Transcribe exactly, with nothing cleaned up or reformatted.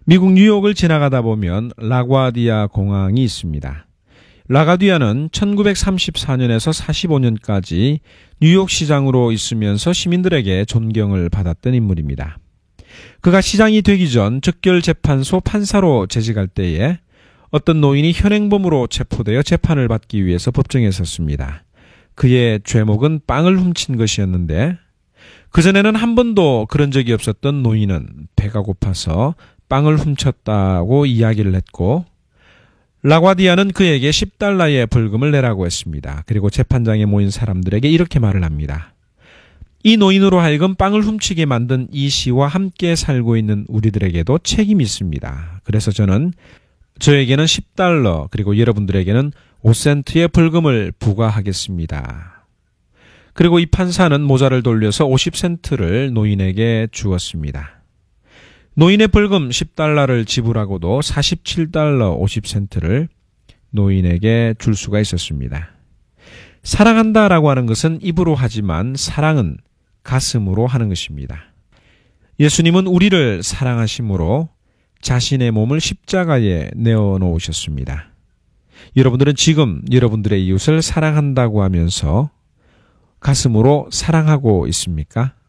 미국 뉴욕을 지나가다 보면 라과디아 공항이 있습니다. 라과디아는 천구백삼십사 년에서 사십오 년까지 뉴욕 시장으로 있으면서 시민들에게 존경을 받았던 인물입니다. 그가 시장이 되기 전 즉결재판소 판사로 재직할 때에 어떤 노인이 현행범으로 체포되어 재판을 받기 위해서 법정에 섰습니다. 그의 죄목은 빵을 훔친 것이었는데 그전에는 한 번도 그런 적이 없었던 노인은 배가 고파서 빵을 훔쳤다고 이야기를 했고 라과디아는 그에게 십 달러의 벌금을 내라고 했습니다. 그리고 재판장에 모인 사람들에게 이렇게 말을 합니다. 이 노인으로 하여금 빵을 훔치게 만든 이 시와 함께 살고 있는 우리들에게도 책임이 있습니다. 그래서 저는 저에게는 십 달러 그리고 여러분들에게는 오 센트의 벌금을 부과하겠습니다. 그리고 이 판사는 모자를 돌려서 오십 센트를 노인에게 주었습니다. 노인의 벌금 십 달러를 지불하고도 사십칠 달러 오십 센트를 노인에게 줄 수가 있었습니다. 사랑한다라고 하는 것은 입으로 하지만 사랑은 가슴으로 하는 것입니다. 예수님은 우리를 사랑하심으로 자신의 몸을 십자가에 내어놓으셨습니다. 여러분들은 지금 여러분들의 이웃을 사랑한다고 하면서 가슴으로 사랑하고 있습니까?